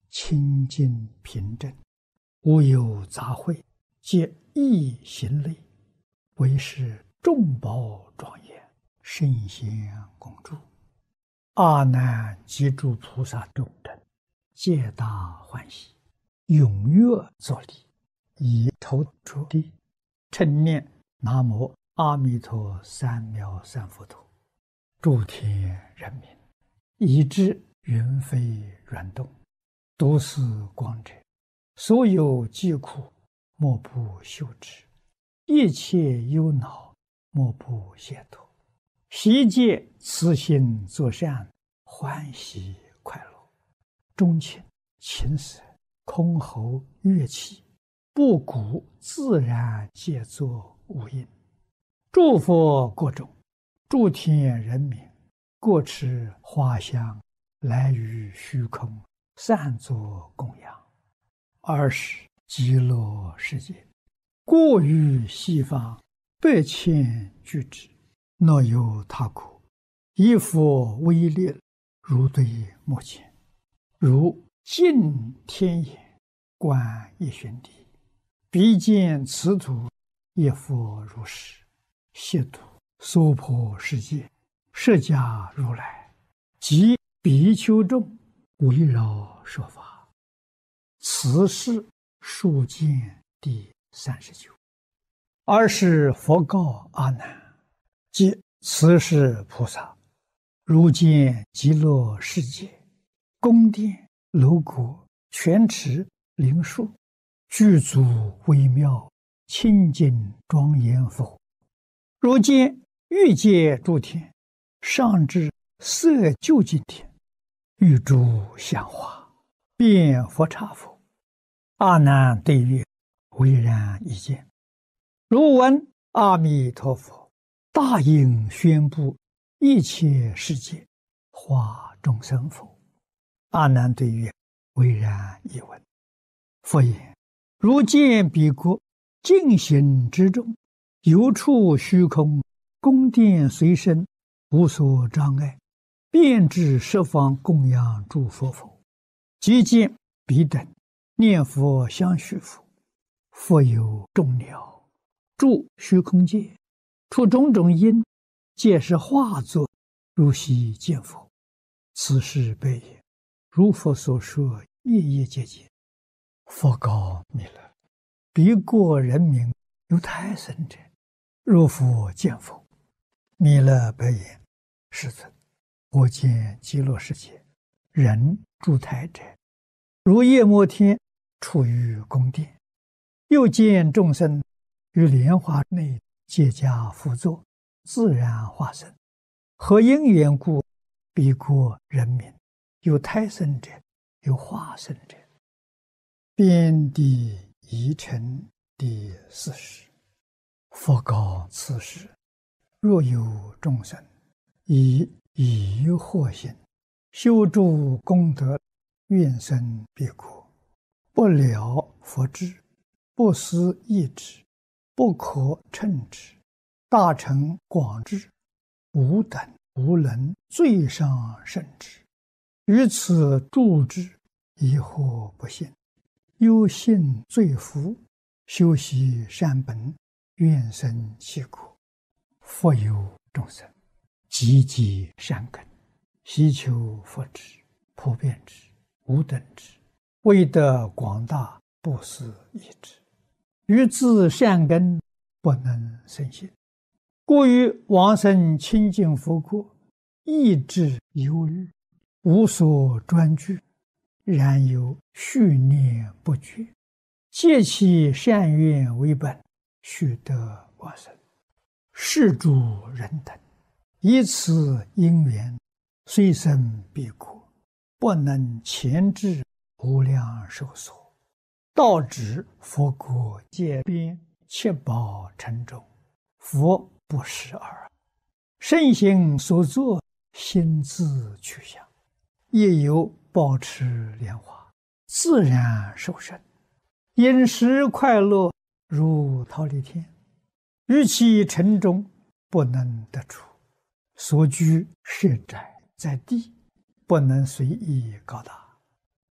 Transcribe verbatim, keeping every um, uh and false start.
清净平正，无有杂秽，皆一行类，为是众宝庄严，圣贤共住。阿难及诸菩萨众等，皆大欢喜，踊跃作礼，以头着地，称念南无阿弥陀三藐三佛陀。诸天人民，以至云飞软动，都是光者，所有疾苦，莫不休止；一切忧恼，莫不解脱。悉皆慈心作善，欢喜快乐。钟磬、琴瑟、箜篌、乐器，布谷自然皆作无应。诸佛国中，诸天人民，各持花香，来于虚空，散作供养。尔时极乐世界，过于西方百千俱胝，若有他国，以佛威力，如对目前，如镜天眼，观一旬地，彼见此土，一佛如是，悉土娑婆世界，释迦如来及比丘众，围绕说法。此是数见第三十九。尔时佛告阿难：即此是菩萨，如见极乐世界，宫殿楼阁、泉池、灵树，具足微妙，清净庄严否？如见欲界诸天，上至色究竟天，欲诸香花，遍佛刹否？阿难对曰：唯然一见。如闻阿弥陀佛大应宣布一切世界，化众生否？阿难对曰：唯然一闻。佛言：如见彼国净行之中，有处虚空，宫殿随身，无所障碍，遍至十方供养诸佛否？即见彼等念佛相续否？复有众鸟住虚空界，出种种因，皆是化作，如悉见否？此是悲也。如佛所说，夜夜皆见。佛告弥勒：彼国人民有胎生者，如佛见否？弥勒白言：世尊，我见极乐世界人住胎者，如夜摩天处于宫殿，又见众生于莲花内皆加辅佐，自然化身。何因缘故？彼国人民有胎生者，有化身者。遍地疑尘第四十。佛告此时：若有众生以疑惑心修诸功德，愿生彼国，不了佛智，不思议之，不可称之，大乘广智，无等无能，最上甚至。于此住之，疑惑不信，忧信罪福，修习善本，愿生其国。复有众生积极善根，希求佛智，普遍之，无等之，为得广大，不思议之。于自善根不能生信，故于往生清净佛国，意志忧虑，无所专具，然有续念不绝，借其善愿为本，须得往生。是诸人等以此因缘，虽生彼国，不能前至无量寿所，到指佛国界边，七宝城中，佛不识尔。圣行所作，心自去向，亦有保持莲花，自然受生，饮食快乐，如忉利天。于其城中不能得出，所居设宅在地，不能随意高大。